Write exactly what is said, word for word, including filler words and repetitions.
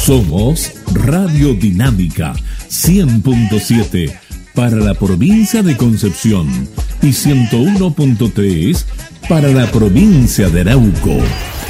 Somos Radio Dinámica cien punto siete para la provincia de Concepción y ciento uno punto tres para la provincia de Arauco.